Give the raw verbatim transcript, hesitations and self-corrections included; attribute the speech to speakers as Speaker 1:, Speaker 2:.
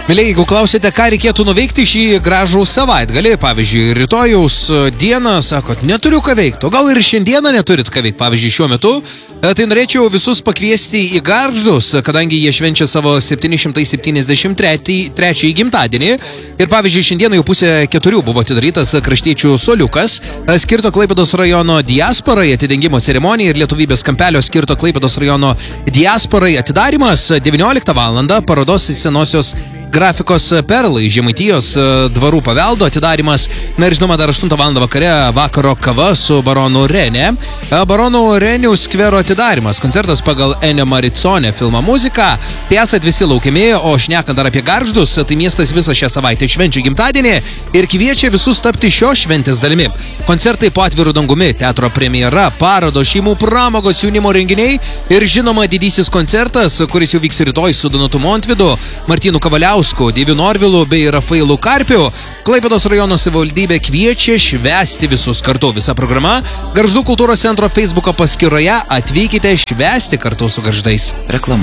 Speaker 1: Mėlyje, jeigu klausite, ką reikėtų nuveikti šį gražų savaitgalį, pavyzdžiui, rytojaus dieną, sakot, neturiu ką veikti, o gal ir šiandieną neturit ką veikti, pavyzdžiui, šiuo metu, tai norėčiau visus pakviesti į Gargždus, kadangi jie švenčia savo septyni šimtai septyniasdešimt trečiąjį gimtadienį. Ir pavyzdžiui, šiandieną jau pusė keturių buvo atidarytas kraštiečių soliukas, skirto Klaipėdos rajono diasporai atidengimo ceremonija ir lietuvybės kampelio skirto Klaipėdos rajono diasporai atidarymas devynioliktą valandą parodos senosios grafikos perlai Žemaitijos dvarų paveldo atidarymas. Na ir žinoma, dar aštuntą valandą vakare vakaro kava su baronu Renė. Baronų Renių skvero atidarymas. Koncertas pagal Ennio Morricone filmą muziką. Tai esat visi laukiami, o šnekant dar apie Gargždus, tai miestas visą šią savaitę švenčia gimtadienį ir kviečia visus tapti šios šventės dalimi. Koncertai po atvirų dangumi, teatro premjera, parodo, šeimų pramogos, jaunimo renginiai ir žinoma didysis koncertas, kuris jau vyks rytoj su Donatu Montvydu, Martynu Kavaliausku, Deiviu Norvilu bei Rafailu Karpiu. Klaipėdos rajono savivaldybė kviečia švęsti visus kartu. Visa programa Gargždų kultūros centro Facebooko paskyroje. Atvykite švęsti kartu su Gargždais.
Speaker 2: Reklama.